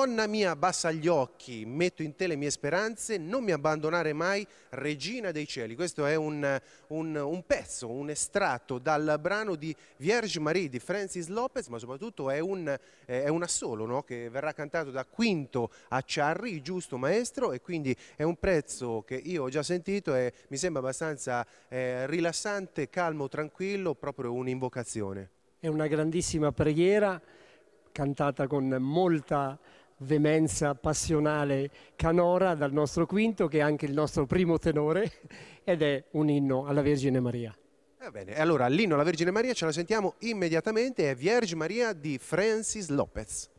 Donna mia, bassa gli occhi, metto in te le mie speranze, non mi abbandonare mai, Regina dei cieli. Questo è un pezzo, un estratto dal brano di Vierge Marie di Francis Lopez, ma soprattutto è un assolo, no? Che verrà cantato da Quinto Acciarri, giusto maestro, e quindi è un pezzo che io ho già sentito e mi sembra abbastanza rilassante, calmo, tranquillo, proprio un'invocazione. È una grandissima preghiera, cantata con molta veemenza passionale canora dal nostro Quinto, che è anche il nostro primo tenore, ed è un inno alla Vergine Maria. Va bene, allora l'inno alla Vergine Maria ce la sentiamo immediatamente, è Vierge Maria di Francis Lopez.